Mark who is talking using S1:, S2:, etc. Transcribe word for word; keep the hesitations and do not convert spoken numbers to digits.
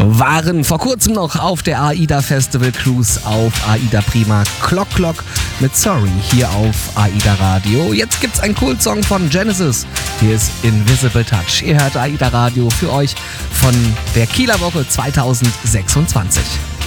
S1: waren vor kurzem noch auf der AIDA Festival Cruise auf AIDA Prima Clock Clock mit Sorry hier auf AIDA Radio. Jetzt gibt's einen coolen Song von Genesis. Hier ist Invisible Touch. Ihr hört AIDA Radio für euch von der Kieler Woche zweitausendsechsundzwanzig.